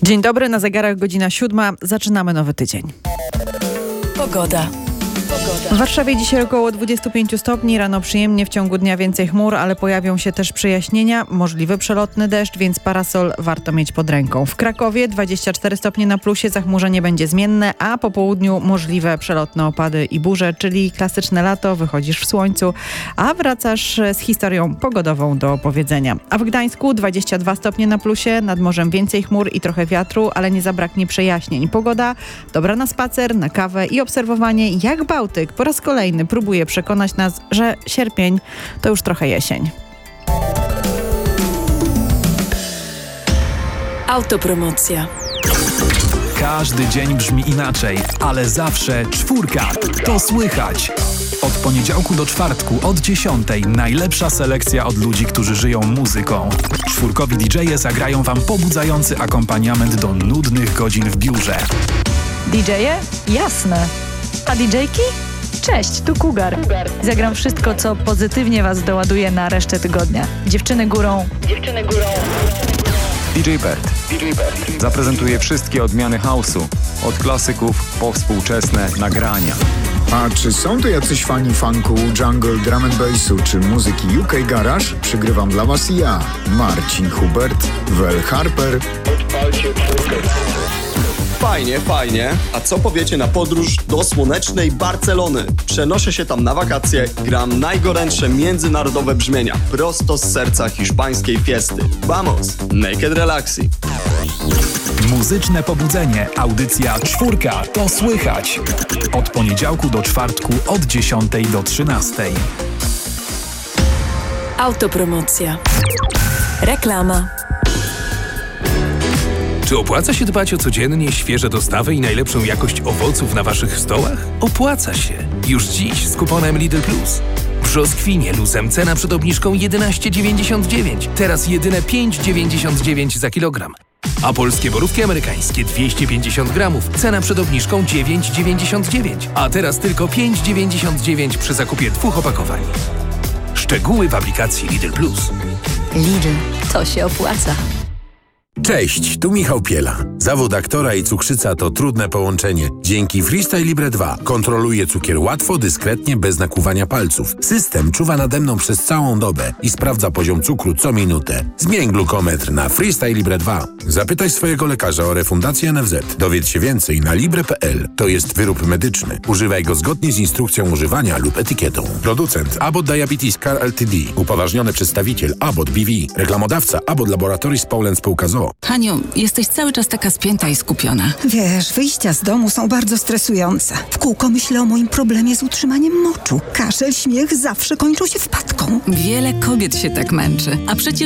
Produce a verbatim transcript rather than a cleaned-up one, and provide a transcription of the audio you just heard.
Dzień dobry, na zegarach godzina siódma. Zaczynamy nowy tydzień. Pogoda. W Warszawie dzisiaj około dwadzieścia pięć stopni, rano przyjemnie, w ciągu dnia więcej chmur, ale pojawią się też przejaśnienia, możliwy przelotny deszcz, więc parasol warto mieć pod ręką. W Krakowie dwadzieścia cztery stopnie na plusie, zachmurzenie będzie zmienne, a po południu możliwe przelotne opady i burze, czyli klasyczne lato, wychodzisz w słońcu, a wracasz z historią pogodową do opowiedzenia. A w Gdańsku dwadzieścia dwa stopnie na plusie, nad morzem więcej chmur i trochę wiatru, ale nie zabraknie przejaśnień. Pogoda dobra na spacer, na kawę i obserwowanie, jak Bałtyk po raz kolejny próbuje przekonać nas, że sierpień to już trochę jesień. Autopromocja. Każdy dzień brzmi inaczej, ale zawsze czwórka. To słychać. Od poniedziałku do czwartku od dziesiątej najlepsza selekcja od ludzi, którzy żyją muzyką. Czwórkowi didżeje zagrają wam pobudzający akompaniament do nudnych godzin w biurze. didżeje? Jasne. A didżejki? Cześć, tu Kugar. Zagram wszystko, co pozytywnie was doładuje na resztę tygodnia. Dziewczyny górą. Dziewczyny górą. D J Bert. Zaprezentuje wszystkie odmiany house'u, od klasyków po współczesne nagrania. A czy są tu jacyś fani funku, jungle, drum and bassu czy muzyki U K Garage? Przygrywam dla was ja, Marcin Hubert, Wel Harper. Fajnie, fajnie. A co powiecie na podróż do słonecznej Barcelony? Przenoszę się tam na wakacje, gram najgorętsze międzynarodowe brzmienia prosto z serca hiszpańskiej fiesty. Vamos, Naked Relaxi. Muzyczne pobudzenie. Audycja czwórka. To słychać. Od poniedziałku do czwartku od dziesiątej do trzynastej. Autopromocja. Reklama. Czy opłaca się dbać o codziennie świeże dostawy i najlepszą jakość owoców na waszych stołach? Opłaca się. Już dziś z kuponem Lidl Plus. Brzoskwinie luzem cena przed obniżką jedenaście dziewięćdziesiąt dziewięć. Teraz jedyne pięć dziewięćdziesiąt dziewięć za kilogram. A polskie borówki amerykańskie dwieście pięćdziesiąt gramów. Cena przed obniżką dziewięć dziewięćdziesiąt dziewięć. A teraz tylko pięć dziewięćdziesiąt dziewięć przy zakupie dwóch opakowań. Szczegóły w aplikacji Lidl Plus. Lidl, to się opłaca. Cześć, tu Michał Piela. Zawód aktora i cukrzyca to trudne połączenie. Dzięki Freestyle Libre dwa kontroluję cukier łatwo, dyskretnie, bez nakłuwania palców. System czuwa nade mną przez całą dobę i sprawdza poziom cukru co minutę. Zmień glukometr na Freestyle Libre dwa. Zapytaj swojego lekarza o refundację N F Z. Dowiedz się więcej na libre kropka p l. To jest wyrób medyczny. Używaj go zgodnie z instrukcją używania lub etykietą. Producent Abbott Diabetes Care Ltd. Upoważniony przedstawiciel Abbott B V. Reklamodawca Abbott Laboratories Poland Spółka z o o. Haniu, jesteś cały czas taka spięta i skupiona. Wiesz, wyjścia z domu są bardzo stresujące. W kółko myślę o moim problemie z utrzymaniem moczu. Kaszel, śmiech zawsze kończą się wpadką. Wiele kobiet się tak męczy, a przecież